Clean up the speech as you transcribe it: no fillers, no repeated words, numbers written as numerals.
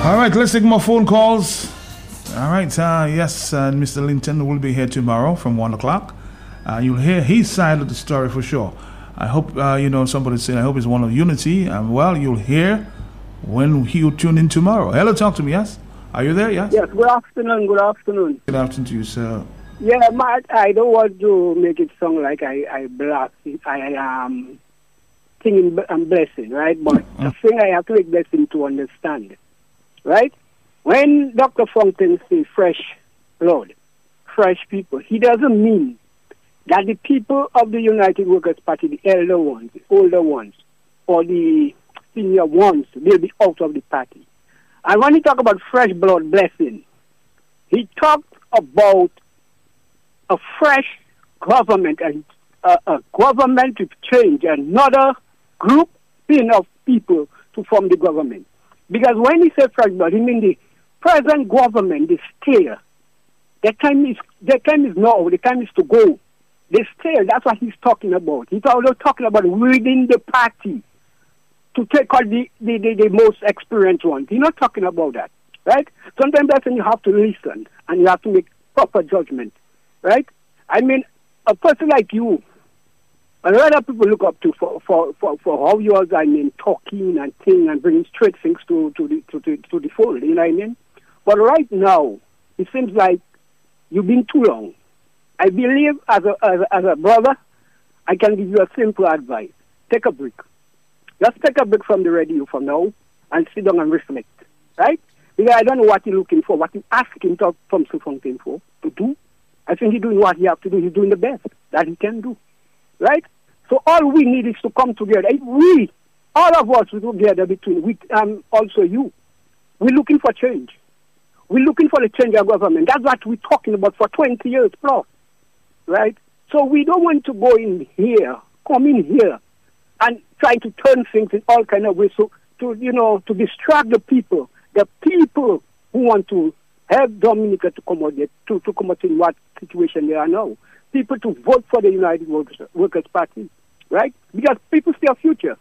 All right, let's take more phone calls. All right, yes, Mr. Linton will be here tomorrow from 1 o'clock. You'll hear his side of the story for sure. I hope, somebody said, I hope it's one of unity. Well, you'll hear when you tune in tomorrow. Hello, talk to me, yes? Are you there, yes? Yes, good afternoon. Good afternoon to you, sir. Yeah, I don't want to make it sound like I blast it. I am thinking I'm blessing, right? But the thing I have to make blessing to understand, right? When Dr. Fountain says fresh blood, fresh people, he doesn't mean that the people of the United Workers' Party, the elder ones, the older ones, or the senior ones, will be out of the party. And when he talked about fresh blood blessing, he talked about a fresh government, and a government to change, another grouping of people to form the government. Because when he says fresh blood, he means the present government, the stale. The time is now, the time is to go. The stale, that's what he's talking about. He's also talking about within the party to take out the most experienced ones. He's not talking about that, right? Sometimes that's when you have to listen and you have to make proper judgment, right? I mean, a person like you, a lot of people look up to for how you are, talking and thing and bringing straight things to the fold, you know what I mean? But right now, it seems like you've been too long. I believe as a brother, I can give you a simple advice. Take a break. Just take a break from the radio for now and sit down and reflect, right? Because I don't know what you're looking for, what you're asking from Fountain for to do. I think he's doing what he has to do. He's doing the best that he can do, right? So all we need is to come together. If we, all of us, we together between also you, we're looking for change. We're looking for the change of government. That's what we're talking about for 20 years plus, right? So we don't want to go in here, come in here, and try to turn things in all kind of ways to distract the people who want to help Dominica to come out there, to come out in what situation they are now. People to vote for the United Workers' Party, right? Because people see a future.